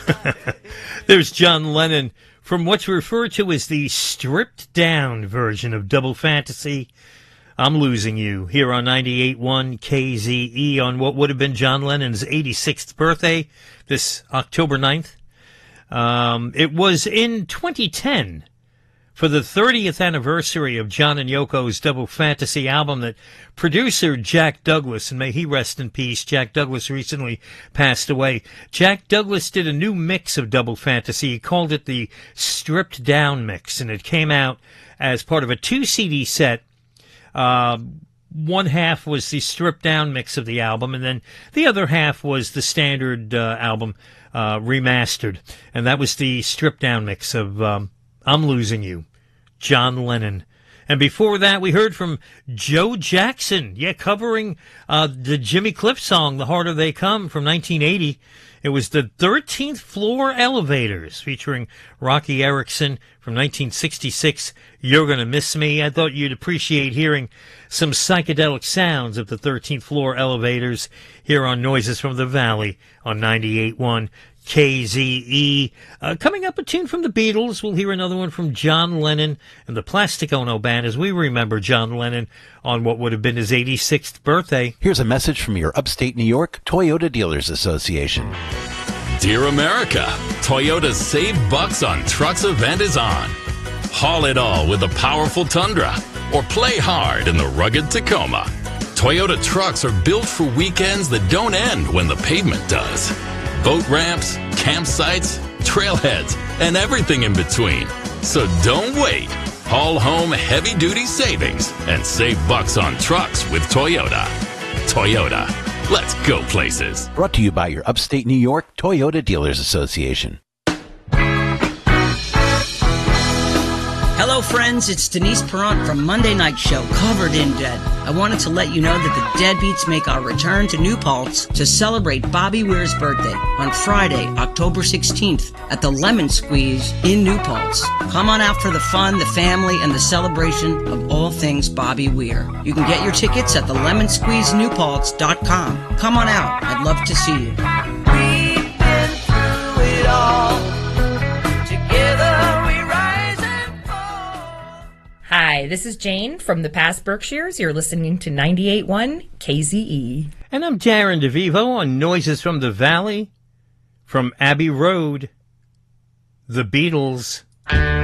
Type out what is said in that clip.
There's John Lennon from what's referred to as the stripped-down version of Double Fantasy, I'm Losing You, here on 98.1 KZE on what would have been John Lennon's 86th birthday, this October 9th. It was in 2010, for the 30th anniversary of John and Yoko's Double Fantasy album, that producer Jack Douglas, and may he rest in peace, Jack Douglas recently passed away. Jack Douglas did a new mix of Double Fantasy. He called it the Stripped Down Mix, and it came out as part of a 2-CD set. One half was the stripped down mix of the album, and then the other half was the standard album remastered. And that was the stripped down mix of I'm Losing You, John Lennon. And before that, we heard from Joe Jackson, covering the Jimmy Cliff song, The Harder They Come, from 1980. It was the 13th Floor Elevators, featuring Rocky Erickson from 1966, You're Gonna Miss Me. I thought you'd appreciate hearing some psychedelic sounds of the 13th Floor Elevators here on Noises from the Valley on 98.1 KZE. Coming up, a tune from the Beatles. We'll hear another one from John Lennon and the Plastic Ono Band as we remember John Lennon on what would have been his 86th birthday. Here's a message from your upstate New York Toyota Dealers Association. Dear America, Toyota's Save Bucks on Trucks event is on. Haul it all with the powerful Tundra or play hard in the rugged Tacoma. Toyota trucks are built for weekends that don't end when the pavement does. Boat ramps, campsites, trailheads, and everything in between. So don't wait. Haul home heavy-duty savings and save bucks on trucks with Toyota. Toyota, let's go places. Brought to you by your upstate New York Toyota Dealers Association. Hello, friends. It's Denise Perrant from Monday Night Show, Covered in Dead. I wanted to let you know that the Deadbeats make our return to New Paltz to celebrate Bobby Weir's birthday on Friday, October 16th at the Lemon Squeeze in New Paltz. Come on out for the fun, the family, and the celebration of all things Bobby Weir. You can get your tickets at thelemonsqueezenewpaltz.com. Come on out. I'd love to see you. We've been through it all. Together we rise and fall. Hi, this is Jane from the past Berkshires. You're listening to 98.1 KZE. And I'm Darren DeVivo on Noises from the Valley, from Abbey Road, the Beatles.